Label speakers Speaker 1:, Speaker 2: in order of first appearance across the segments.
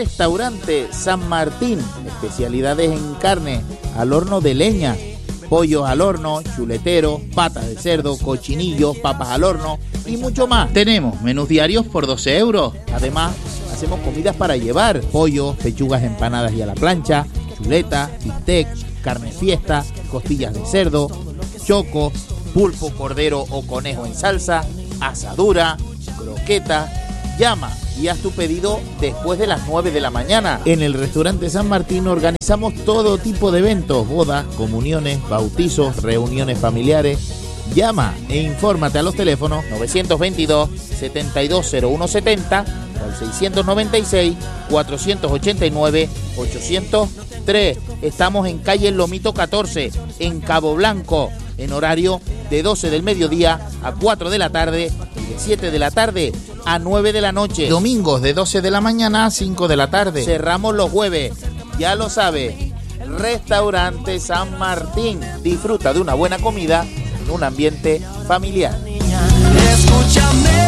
Speaker 1: Restaurante San Martín, especialidades en carne al horno de leña, pollos al horno, chuleteros, patas de cerdo, cochinillos, papas al horno y mucho más. Tenemos menús diarios por 12 euros. Además, hacemos comidas para llevar: pollo, pechugas empanadas y a la plancha, chuleta, bistec, carne fiesta, costillas de cerdo, choco, pulpo, cordero o conejo en salsa, asadura, croqueta. Llama y haz tu pedido después de las 9 de la mañana. En el restaurante San Martín organizamos todo tipo de eventos: bodas, comuniones, bautizos, reuniones familiares. Llama e infórmate a los teléfonos 922 720170 o al 696 489 803. Estamos en calle Lomito 14, en Cabo Blanco, en horario de 12 del mediodía a 4 de la tarde y de 7 de la tarde a 9 de la noche. Domingos de 12 de la mañana a 5 de la tarde. Cerramos los jueves. Ya lo sabes, Restaurante San Martín. Disfruta de una buena comida en un ambiente familiar.
Speaker 2: Escúchame.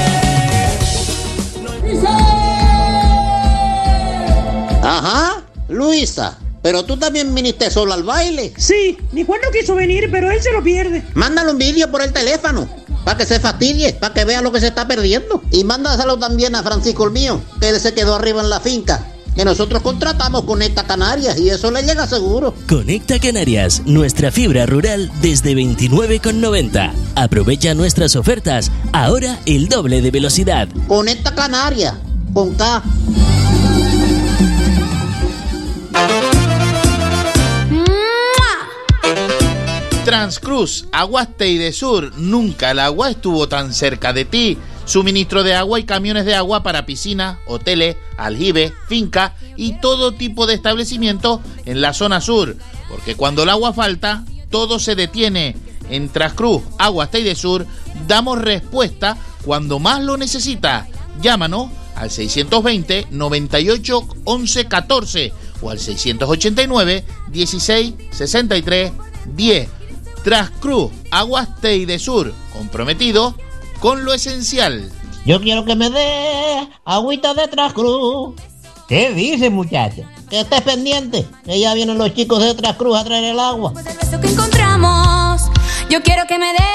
Speaker 3: Ajá, Luisa, pero tú también viniste sola al baile.
Speaker 4: Sí, mi Juan no quiso venir, pero él se lo pierde.
Speaker 3: Mándale un vídeo por el teléfono, para que se fastidie, para que vea lo que se está perdiendo. Y mándaselo también a Francisco, el mío, que él se quedó arriba en la finca, que nosotros contratamos Conecta Canarias y eso le llega seguro.
Speaker 5: Conecta Canarias, nuestra fibra rural desde 29,90. Aprovecha nuestras ofertas, ahora el doble de velocidad.
Speaker 3: Conecta Canarias, con K.
Speaker 1: Transcruz, Aguas Teidesur. Nunca el agua estuvo tan cerca de ti. Suministro de agua y camiones de agua para piscinas, hoteles, aljibes, fincas y todo tipo de establecimientos en la zona sur. Porque cuando el agua falta, todo se detiene. En Transcruz, Aguas Teidesur, damos respuesta cuando más lo necesitas. Llámanos al 620 98 11 14 o al 689 16 63 10. Transcruz, Aguas Teidesur, comprometido con lo esencial.
Speaker 3: Yo quiero que me dé agüita de Transcruz.
Speaker 6: ¿Qué dice, muchacho?
Speaker 3: Que estés pendiente, que ya vienen los chicos de Transcruz a traer el agua.
Speaker 2: Pues el beso que encontramos, yo quiero que me dé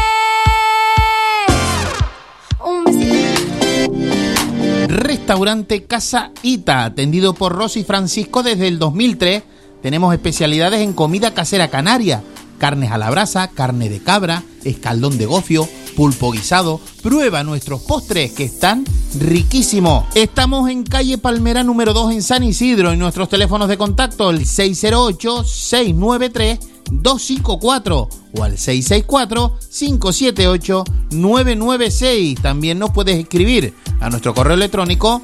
Speaker 2: un besito.
Speaker 1: Restaurante Casa Ita, atendido por Rosy Francisco desde el 2003. Tenemos especialidades en comida casera canaria: carnes a la brasa, carne de cabra, escaldón de gofio, pulpo guisado. Prueba nuestros postres que están riquísimos. Estamos en calle Palmera número 2 en San Isidro y nuestros teléfonos de contacto el 608-693-254 o al 664-578-996. También nos puedes escribir a nuestro correo electrónico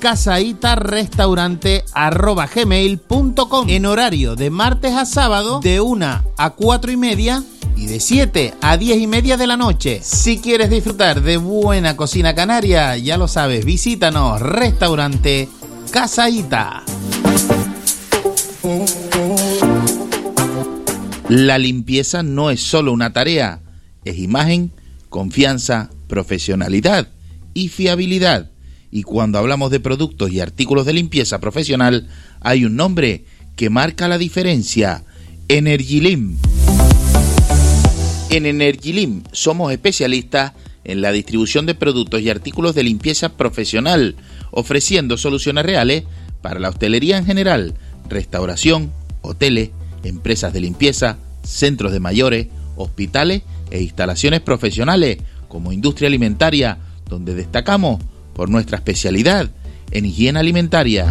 Speaker 1: casaitarrestaurante@gmail.com en horario de martes a sábado de 1 a 4 y media y de 7 a 10 y media de la noche. Si quieres disfrutar de buena cocina canaria, ya lo sabes, visítanos, Restaurante Casa Ita. La limpieza no es solo una tarea, es imagen, confianza, profesionalidad y fiabilidad. Y cuando hablamos de productos y artículos de limpieza profesional, hay un nombre que marca la diferencia: Energilim. En Energilim somos especialistas en la distribución de productos y artículos de limpieza profesional, ofreciendo soluciones reales para la hostelería en general, restauración, hoteles, empresas de limpieza, centros de mayores, hospitales e instalaciones profesionales como industria alimentaria, donde destacamos por nuestra especialidad en higiene alimentaria.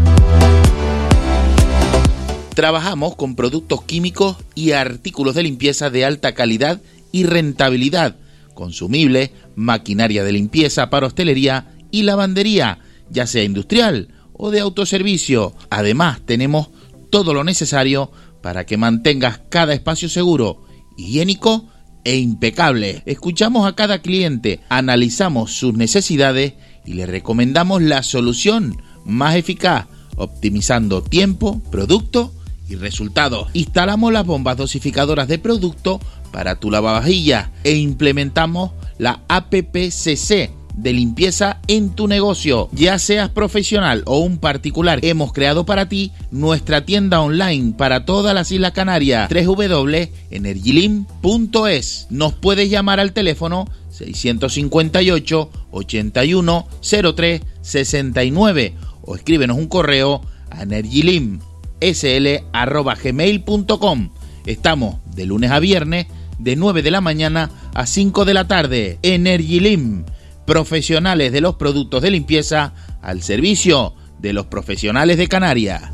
Speaker 1: Trabajamos con productos químicos y artículos de limpieza de alta calidad y rentabilidad, consumibles, maquinaria de limpieza para hostelería y lavandería, ya sea industrial o de autoservicio. Además, tenemos todo lo necesario para que mantengas cada espacio seguro, higiénico e impecable. Escuchamos a cada cliente, analizamos sus necesidades y le recomendamos la solución más eficaz, optimizando tiempo, producto y resultados. Instalamos las bombas dosificadoras de producto para tu lavavajillas e implementamos la APPCC de limpieza en tu negocio. Ya seas profesional o un particular, hemos creado para ti nuestra tienda online para todas las Islas Canarias, www.energylim.es. Nos puedes llamar al teléfono 658 81 03 69 o escríbenos un correo a energylim.sl@gmail.com. Estamos de lunes a viernes de 9 de la mañana a 5 de la tarde. Energylim, profesionales de los productos de limpieza al servicio de los profesionales de Canarias.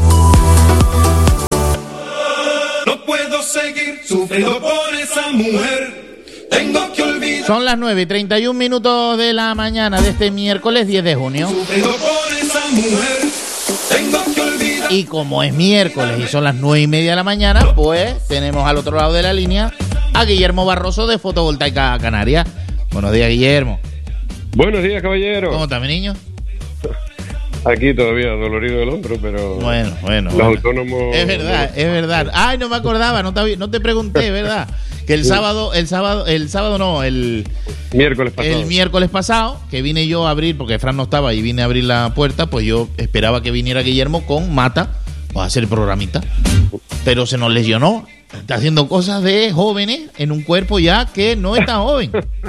Speaker 7: No puedo seguir sufriendo por esa mujer. Tengo que olvidar.
Speaker 1: Son las 9:31 de la mañana de este miércoles 10 de junio.
Speaker 7: Sufriendo por esa mujer. Tengo que olvidar.
Speaker 1: Y como es miércoles y son las 9:30 de la mañana, pues tenemos al otro lado de la línea a Guillermo Barroso de Fotovoltaica Canarias. Buenos días, Guillermo.
Speaker 8: Buenos días, caballero.
Speaker 1: ¿Cómo está, mi niño?
Speaker 8: Aquí todavía dolorido del hombro, pero
Speaker 1: Bueno.
Speaker 8: los autónomos...
Speaker 1: Es verdad. Ay, no me acordaba, no te pregunté, ¿verdad? Que el miércoles pasado, que vine yo a abrir, porque Fran no estaba y vine a abrir la puerta, pues yo esperaba que viniera Guillermo con Mata a hacer el programita. Pero se nos lesionó. Está haciendo cosas de jóvenes en un cuerpo ya que no está joven.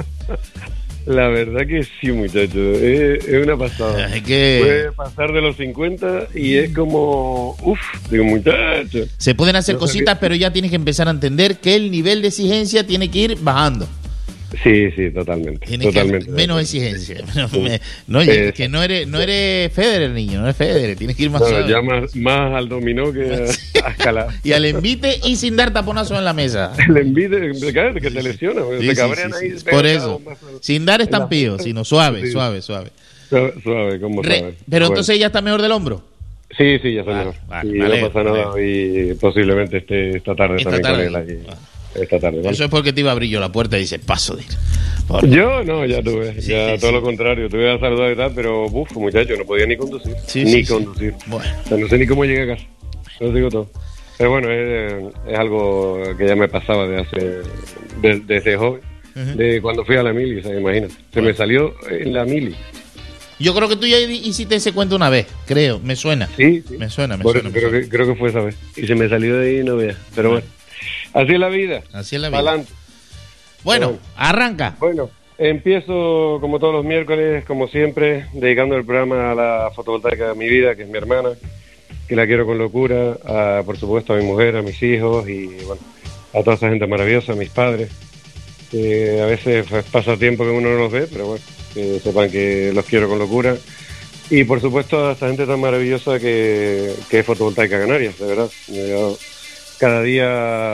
Speaker 8: La verdad que sí, muchacho. Es una pasada.
Speaker 1: Es que...
Speaker 8: Puede pasar de los 50 y es como... digo, muchacho.
Speaker 1: Se pueden hacer cositas, pero ya tienes que empezar a entender que el nivel de exigencia tiene que ir bajando.
Speaker 8: Sí, totalmente.
Speaker 1: Menos exigencia. Que no eres Federer, niño. No eres Federer. Tienes que ir más suave.
Speaker 8: Ya más al dominó que a escalar.
Speaker 1: Y al envite y sin dar taponazo en la mesa.
Speaker 8: El envite, que te lesiona. Te cabrean ahí.
Speaker 1: Por eso. Sin dar estampillo, sino suave.
Speaker 8: Suave, como sabes.
Speaker 1: Pero entonces ya está mejor del hombro.
Speaker 8: Sí, ya está mejor. No pasa nada y posiblemente esté esta tarde también con él allí. Esta tarde, ¿vale?
Speaker 1: Eso es porque te iba a abrir yo la puerta y dice, paso de ir.
Speaker 8: Yo no, ya tuve, todo lo contrario, te voy a saludar y tal, pero muchacho, no podía ni conducir. Conducir. Bueno. O sea, no sé ni cómo llegué a casa, lo digo todo. Pero bueno, es algo que ya me pasaba desde joven, de cuando fui a la mili, o sea, imagínate. Se me salió en la mili.
Speaker 1: Yo creo que tú ya hiciste ese cuento una vez, creo, me suena.
Speaker 8: Sí.
Speaker 1: Me suena.
Speaker 8: Creo que fue esa vez. Y se me salió de ahí y no veas, pero bueno. Así es la vida. Adelante.
Speaker 1: Bueno, arranca.
Speaker 8: Bueno, empiezo como todos los miércoles, como siempre, dedicando el programa a la fotovoltaica de mi vida, que es mi hermana, que la quiero con locura, por supuesto a mi mujer, a mis hijos y bueno, a toda esa gente maravillosa, a mis padres, que a veces pasa tiempo que uno no los ve, pero bueno, que sepan que los quiero con locura. Y por supuesto a esta gente tan maravillosa que es Fotovoltaica Canarias, de verdad. Cada día,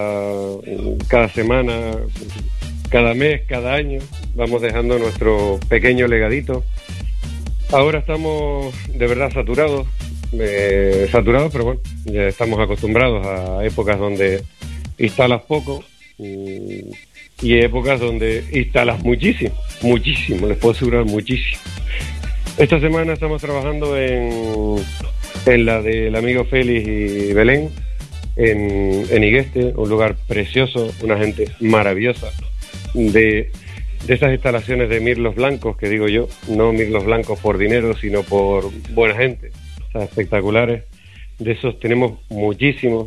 Speaker 8: cada semana, cada mes, cada año, vamos dejando nuestro pequeño legadito. Ahora estamos de verdad saturados, pero bueno, ya estamos acostumbrados a épocas donde instalas poco y épocas donde instalas muchísimo, les puedo asegurar muchísimo. Esta semana estamos trabajando en la del amigo Félix y Belén, en Igueste, un lugar precioso, una gente maravillosa, de esas instalaciones de mirlos blancos, que digo yo, no mirlos blancos por dinero, sino por buena gente, o sea, espectaculares. De esos tenemos muchísimos.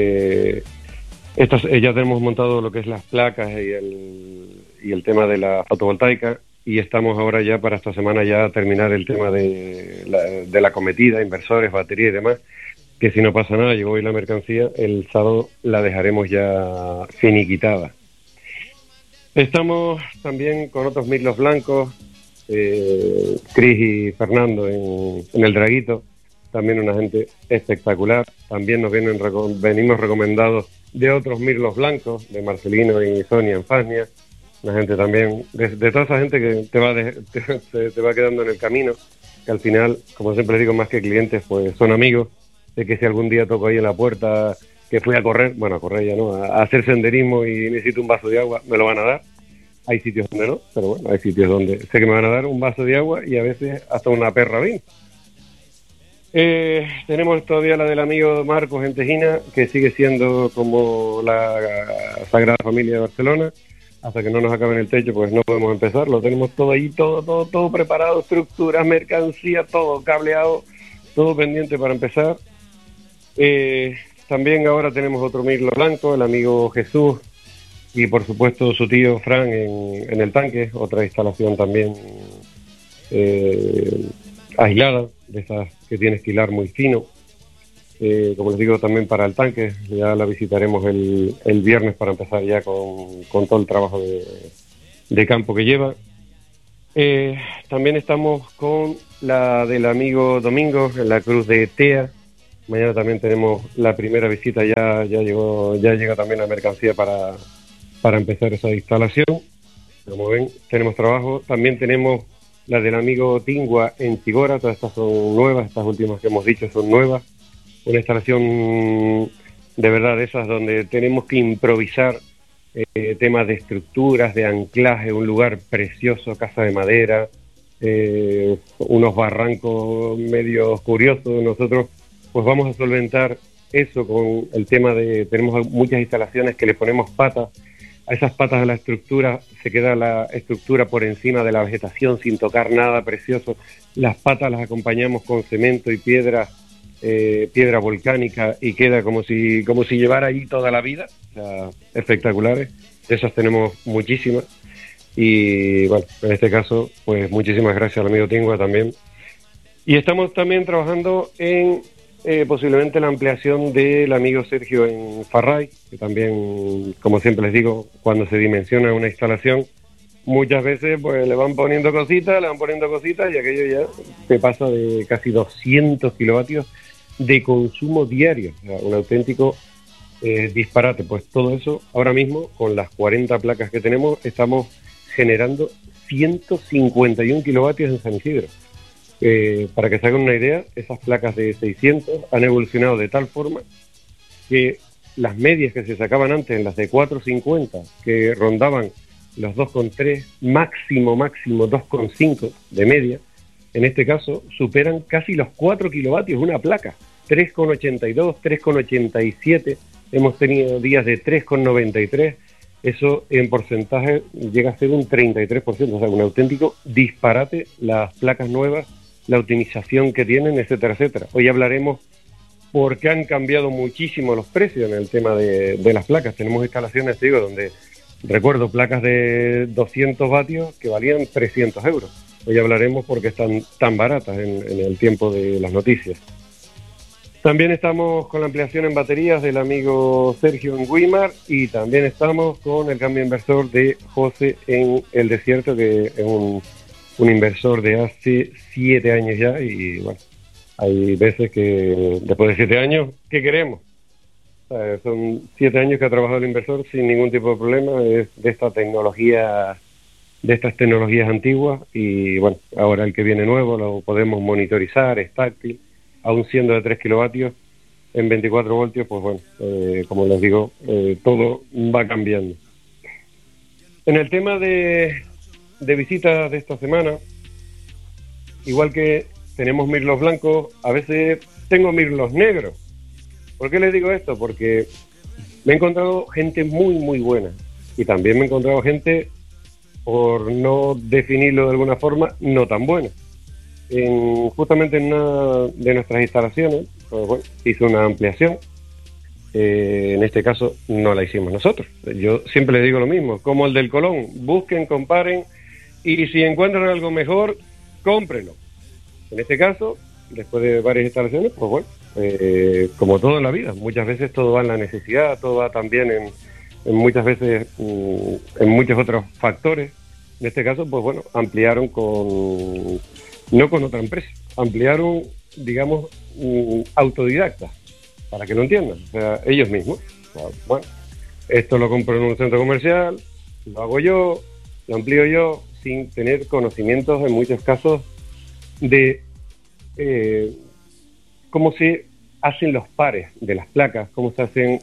Speaker 8: Ya tenemos montado lo que es las placas y el tema de la fotovoltaica, y estamos ahora ya para esta semana ya terminar el tema de la cometida, inversores, batería y demás, que si no pasa nada, llegó hoy la mercancía, el sábado la dejaremos ya finiquitada. Estamos también con otros mirlos blancos, Cris y Fernando en el Draguito, también una gente espectacular. También nos venimos recomendados de otros mirlos blancos, de Marcelino y Sonia en Fasnia, una gente también, de toda esa gente que te va quedando en el camino, que al final, como siempre digo, más que clientes, pues son amigos. De que si algún día toco ahí en la puerta, que fui a correr ya no, a hacer senderismo y necesito un vaso de agua, me lo van a dar. Hay sitios donde no, pero bueno, hay sitios donde sé que me van a dar un vaso de agua y a veces hasta una perra vino. Tenemos todavía la del amigo Marcos en Tejina, que sigue siendo como la Sagrada Familia de Barcelona. hasta que no nos acaben el techo, pues no podemos empezar. Lo tenemos todo ahí, todo preparado, estructuras, mercancía, todo cableado, todo pendiente para empezar. También ahora tenemos otro mirlo blanco, el amigo Jesús, y por supuesto su tío Fran en el tanque, otra instalación también aislada, de esas que tienes que hilar muy fino. Como les digo, también para el tanque, ya la visitaremos el viernes para empezar ya con todo el trabajo de campo que lleva. También estamos con la del amigo Domingo en la Cruz de Tea. Mañana también tenemos la primera visita, ya llega también la mercancía para empezar esa instalación. Como ven, tenemos trabajo. También tenemos la del amigo Tingua en Chigora, todas estas son nuevas, estas últimas que hemos dicho son nuevas. Una instalación de verdad de esas donde tenemos que improvisar temas de estructuras, de anclaje, un lugar precioso, casa de madera, unos barrancos medio curiosos. Nosotros pues vamos a solventar eso con el tema de, tenemos muchas instalaciones que le ponemos patas, a esas patas de la estructura se queda la estructura por encima de la vegetación sin tocar nada, precioso. Las patas las acompañamos con cemento y piedra volcánica y queda como si llevara ahí toda la vida, o sea, espectaculares. De esas tenemos muchísimas y bueno, en este caso pues muchísimas gracias al amigo Tingua también. Y estamos también trabajando en posiblemente la ampliación del amigo Sergio en Farray, que también, como siempre les digo, cuando se dimensiona una instalación, muchas veces pues le van poniendo cositas y aquello ya se pasa de casi 200 kilovatios de consumo diario, o sea, un auténtico disparate. Pues todo eso, ahora mismo, con las 40 placas que tenemos, estamos generando 151 kilovatios en San Isidro. Para que se hagan una idea, esas placas de 600 han evolucionado de tal forma que las medias que se sacaban antes, en las de 450, que rondaban los 2,3, máximo 2,5 de media, en este caso superan casi los 4 kilovatios una placa, 3,82, 3,87, hemos tenido días de 3,93, eso en porcentaje llega a ser un 33%, o sea, un auténtico disparate las placas nuevas, la optimización que tienen, etcétera, etcétera. Hoy hablaremos por qué han cambiado muchísimo los precios en el tema de las placas. Tenemos instalaciones, te digo, donde recuerdo placas de 200 vatios que valían 300 euros. Hoy hablaremos por qué están tan baratas en el tiempo de las noticias. También estamos con la ampliación en baterías del amigo Sergio en Guimar y también estamos con el cambio inversor de José en El Desierto, que es un inversor de hace 7 años ya y bueno, hay veces que después de 7 años, ¿qué queremos? O sea, son 7 años que ha trabajado el inversor sin ningún tipo de problema, es de esta tecnología, de estas tecnologías antiguas y bueno, ahora el que viene nuevo lo podemos monitorizar, es táctil, aún siendo de 3 kilovatios en 24 voltios, pues bueno, como les digo, todo va cambiando. En el tema de visitas de esta semana, igual que tenemos mirlos blancos, a veces tengo mirlos negros. ¿Por qué les digo esto? Porque me he encontrado gente muy, muy buena y también me he encontrado gente, por no definirlo de alguna forma, no tan buena. Justamente en una de nuestras instalaciones, pues bueno, hizo una ampliación. En este caso no la hicimos nosotros. Yo siempre les digo lo mismo, como el del Colón, busquen, comparen y si encuentran algo mejor, cómprenlo. En este caso, después de varias instalaciones, pues bueno, como todo en la vida, muchas veces todo va en la necesidad, todo va también en muchas veces en muchos otros factores. En este caso, pues bueno, ampliaron no con otra empresa, ampliaron, digamos, autodidactas, para que lo entiendan, o sea, ellos mismos. O sea, bueno, esto lo compro en un centro comercial, lo hago yo, lo amplío yo, sin tener conocimientos en muchos casos de cómo se hacen los pares de las placas, cómo se hacen,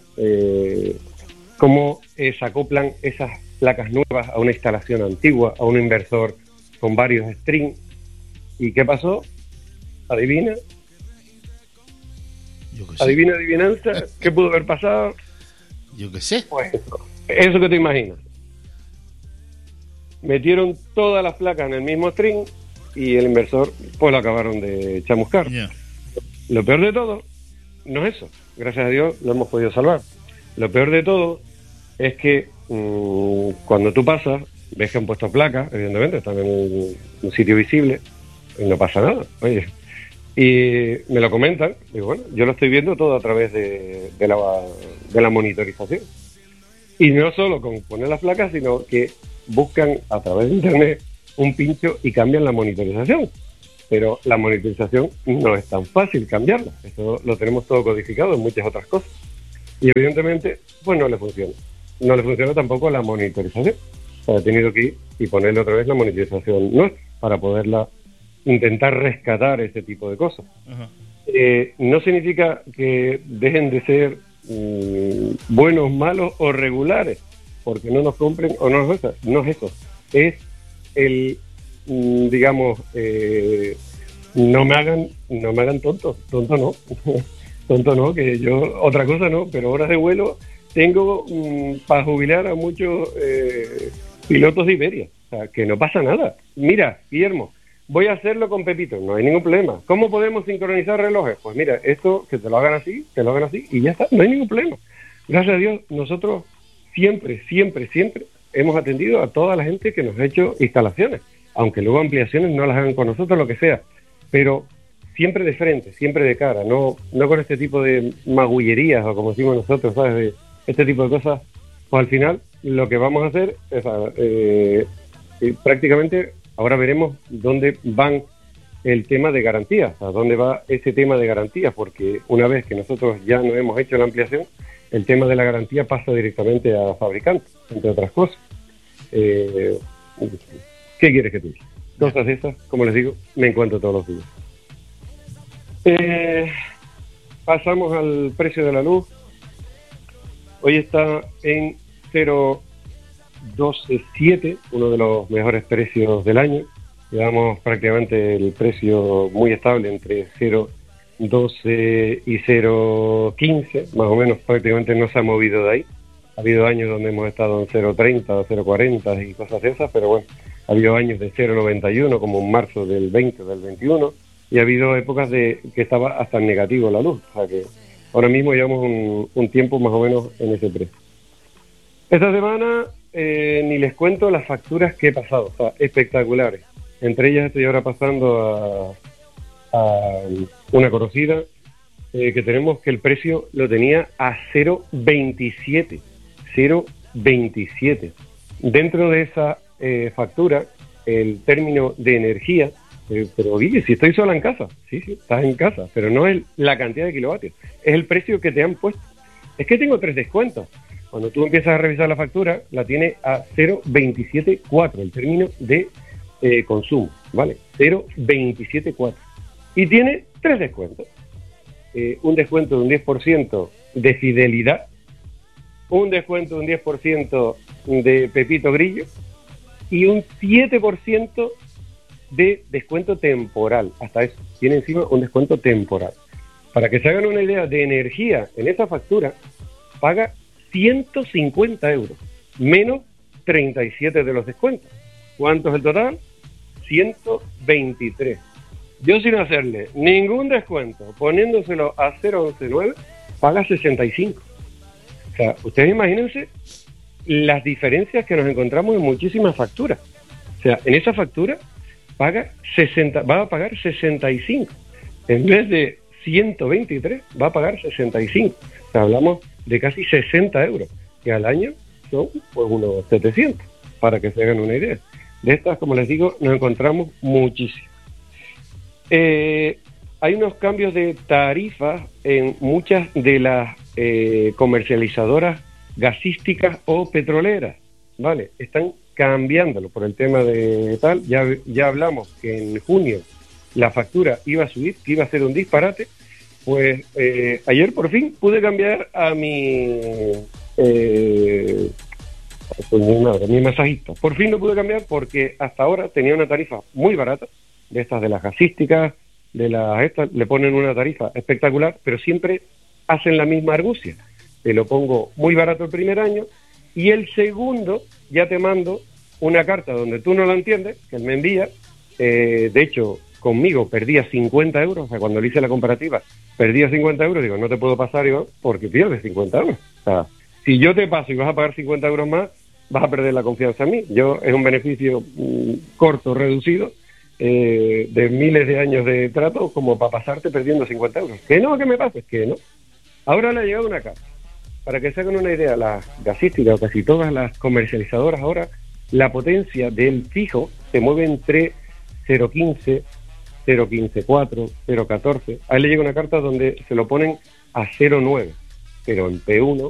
Speaker 8: cómo se acoplan esas placas nuevas a una instalación antigua, a un inversor con varios strings. ¿Y qué pasó? Adivina. Adivina, adivinanza. ¿Qué pudo haber pasado?
Speaker 1: Yo qué sé.
Speaker 8: Pues eso que te imaginas. metieron todas las placas en el mismo string y el inversor pues lo acabaron de chamuscar.
Speaker 1: Yeah.
Speaker 8: Lo peor de todo no es eso, gracias a Dios lo hemos podido salvar. Lo peor de todo es que cuando tú pasas, ves que han puesto placas, evidentemente, están en un sitio visible y no pasa nada, oye. Y me lo comentan, digo, bueno, yo lo estoy viendo todo a través de la monitorización. Y no solo con poner las placas, sino que buscan a través de internet un pincho y cambian la monitorización. Pero la monitorización no es tan fácil cambiarla. Eso lo tenemos todo codificado en muchas otras cosas. Y evidentemente, pues no le funciona. No le funciona tampoco la monitorización. O sea, he tenido que ir y ponerle otra vez la monitorización nuestra para poderla intentar rescatar ese tipo de cosas. No significa que dejen de ser buenos, malos o regulares, porque no nos cumplen o no es eso. No es eso. Es el, digamos, no me hagan tonto no. Tonto no, que yo, otra cosa no, pero horas de vuelo tengo para jubilar a muchos pilotos de Iberia. O sea, que no pasa nada. Mira, Guillermo, voy a hacerlo con Pepito, no hay ningún problema. ¿Cómo podemos sincronizar relojes? Pues mira, esto, que te lo hagan así y ya está, no hay ningún problema. Gracias a Dios, nosotros siempre hemos atendido a toda la gente que nos ha hecho instalaciones, aunque luego ampliaciones no las hagan con nosotros, lo que sea, pero siempre de frente, siempre de cara, no con este tipo de magullerías o como decimos nosotros, ¿sabes? De este tipo de cosas, pues al final lo que vamos a hacer es prácticamente, ahora veremos dónde van el tema de garantías, a dónde va ese tema de garantías, porque una vez que nosotros ya no hemos hecho la ampliación, el tema de la garantía pasa directamente a fabricante, entre otras cosas. ¿Qué quieres que te diga? Cosas de esas, como les digo, me encuentro todos los días. Pasamos al precio de la luz. Hoy está en 0,127, uno de los mejores precios del año. Llevamos prácticamente el precio muy estable entre 0,12 y 0,15, más o menos, prácticamente no se ha movido de ahí. Ha habido años donde hemos estado en 0,30 o 0,40 y cosas de esas, pero bueno, ha habido años de 0,91 como en marzo del 20 o del 21, y ha habido épocas de que estaba hasta en negativo la luz, o sea que ahora mismo llevamos un tiempo más o menos en ese precio. Esta semana ni les cuento las facturas que he pasado, o sea, espectaculares. Entre ellas estoy ahora pasando a una conocida que tenemos que el precio lo tenía a 0,27. Dentro de esa factura, el término de energía, pero Guille, si estoy sola en casa, sí, estás en casa, pero no es la cantidad de kilovatios, es el precio que te han puesto. Es que tengo 3 descuentos. Cuando tú empiezas a revisar la factura, la tiene a 0,274, el término de consumo, ¿vale? 0,274. Y tiene 3 descuentos. Un descuento de un 10% de fidelidad, un descuento de un 10% de Pepito Grillo y un 7% de descuento temporal. Hasta eso, tiene encima un descuento temporal. Para que se hagan una idea de energía en esa factura, paga 150 euros, menos 37 de los descuentos. ¿Cuánto es el total? 123. Yo sin hacerle ningún descuento, poniéndoselo a 0,119, paga 65. O sea, ustedes imagínense las diferencias que nos encontramos en muchísimas facturas. O sea, en esa factura va a pagar 65. En vez de 123, va a pagar 65. O sea, hablamos de casi 60 euros, que al año son pues unos 700, para que se hagan una idea. De estas, como les digo, nos encontramos muchísimo. Hay unos cambios de tarifas en muchas de las comercializadoras gasísticas o petroleras, ¿vale? Están cambiándolo por el tema de tal. Ya hablamos que en junio la factura iba a subir, que iba a ser un disparate. Pues ayer por fin pude cambiar a mi masajista. Por fin lo pude cambiar porque hasta ahora tenía una tarifa muy barata, de estas de las gasísticas, estas le ponen una tarifa espectacular, pero siempre hacen la misma argucia. Te lo pongo muy barato el primer año y el segundo ya te mando una carta donde tú no la entiendes, que él me envía. De hecho, conmigo perdía 50 euros, o sea, cuando le hice la comparativa, perdía 50 euros, digo, no te puedo pasar, Iván, porque pierdes 50 euros. O sea, si yo te paso y vas a pagar 50 euros más, vas a perder la confianza en mí. Es un beneficio corto, reducido, de miles de años de trato, como para pasarte perdiendo 50 euros. Que no, que me pases, que no. Ahora le ha llegado una carta. Para que se hagan una idea, las gasísticas o casi todas las comercializadoras ahora, la potencia del fijo se mueve entre 0,15, 0,154, 0,14. A él le llega una carta donde se lo ponen a 0,9, pero en P1